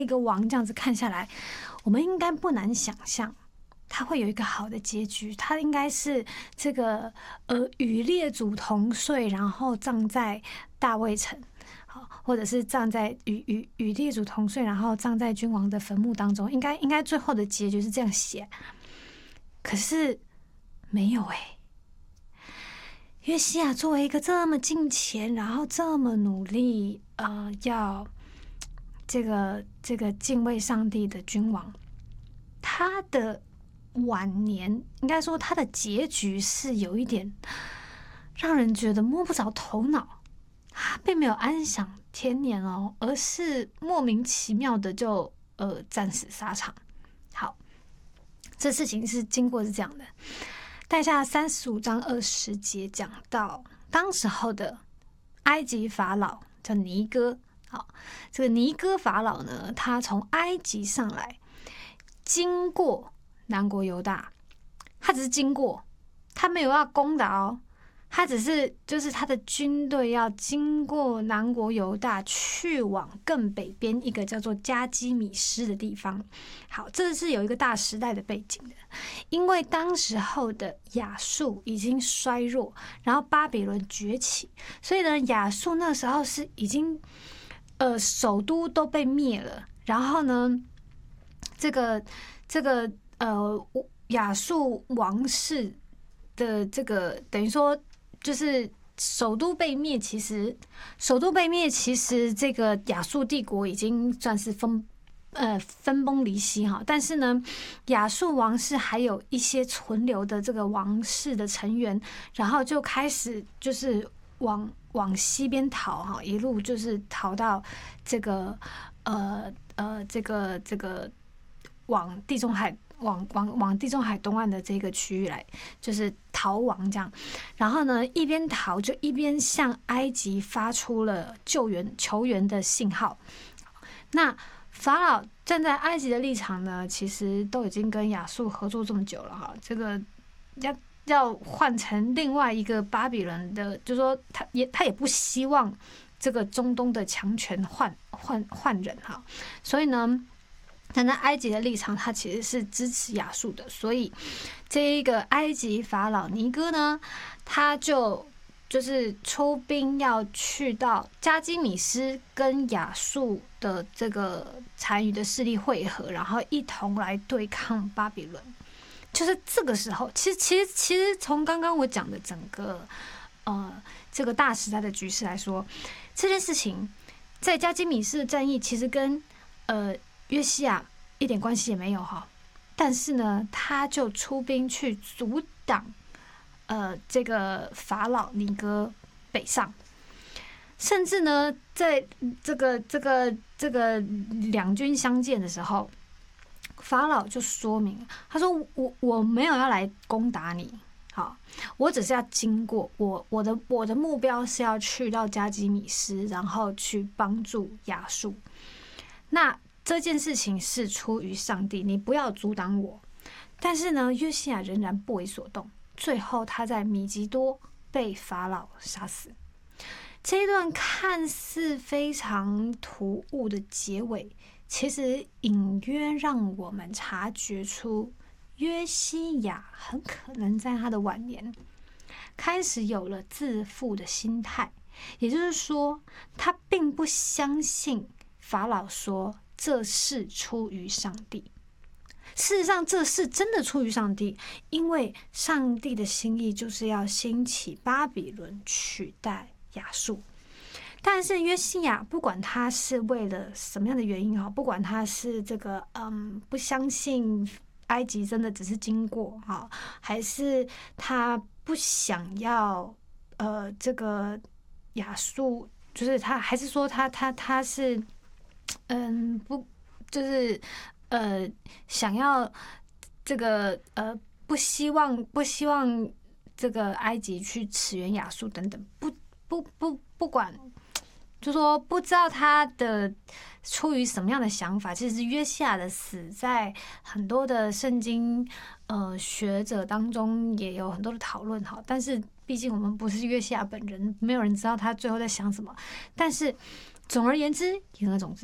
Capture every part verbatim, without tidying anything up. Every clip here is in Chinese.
一个王这样子看下来，我们应该不难想象，他会有一个好的结局。他应该是这个呃与列祖同睡，然后葬在大卫城，好，或者是葬在与与与列祖同睡，然后葬在君王的坟墓当中。应该应该最后的结局是这样写，可是没有哎、欸。约西亚作为一个这么敬虔，然后这么努力，呃，要这个这个敬畏上帝的君王，他的晚年，应该说他的结局是有一点让人觉得摸不着头脑。他并没有安享天年哦，而是莫名其妙的就呃战死沙场。好，这事情是经过是这样的。带下三十五章二十节讲到，当时候的埃及法老叫尼哥。好，这个尼哥法老呢，他从埃及上来，经过南国犹大，他只是经过，他没有要攻打哦，他只是就是他的军队要经过南国犹大，去往更北边一个叫做加基米斯的地方。好，这是有一个大时代的背景的，因为当时候的亚述已经衰弱，然后巴比伦崛起，所以呢，亚述那时候是已经呃首都都被灭了，然后呢，这个这个呃亚述王室的这个等于说。就是首都被灭，其实首都被灭，其实这个亚述帝国已经算是分呃分崩离析哈。但是呢，亚述王室还有一些存留的这个王室的成员，然后就开始就是往往西边逃哈，一路就是逃到这个呃呃这个这个往地中海。往往往地中海东岸的这个区域来，就是逃亡这样。然后呢，一边逃就一边向埃及发出了救援求援的信号。那法老站在埃及的立场呢，其实都已经跟亚述合作这么久了哈，这个要要换成另外一个巴比伦的，就是说他也他也不希望这个中东的强权换换换人哈，所以呢。站在埃及的立场，他其实是支持亚述的，所以这一个埃及法老尼哥呢，他就就是出兵要去到加基米斯跟亚述的这个残余的势力汇合，然后一同来对抗巴比伦。就是这个时候，其实其实其实从刚刚我讲的整个呃这个大时代的局势来说，这件事情在加基米斯的战役其实跟呃。约西亚一点关系也没有哈，但是呢，他就出兵去阻挡，呃，这个法老尼哥北上，甚至呢，在这个这个这个两军相见的时候，法老就说明，他说我我没有要来攻打你，好，我只是要经过，我我的我的目标是要去到加基米斯，然后去帮助亚述，那。这件事情是出于上帝，你不要阻挡我。但是呢，约西亚仍然不为所动。最后，他在米吉多被法老杀死。这一段看似非常突兀的结尾，其实隐约让我们察觉出约西亚很可能在他的晚年开始有了自负的心态，也就是说，他并不相信法老说。这是出于上帝。事实上，这是真的出于上帝，因为上帝的心意就是要兴起巴比伦取代亚述。但是约西亚不管他是为了什么样的原因哈，不管他是这个嗯不相信埃及真的只是经过哈，还是他不想要呃这个亚述，就是他还是说他他他是。嗯，不，就是呃，想要这个呃，不希望不希望这个埃及去驰援亚述等等，不不不不管，就说不知道他的出于什么样的想法。其实约西亚的死，在很多的圣经呃学者当中也有很多的讨论哈，但是毕竟我们不是约西亚本人，没有人知道他最后在想什么。但是总而言之，言而总之。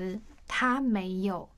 他没有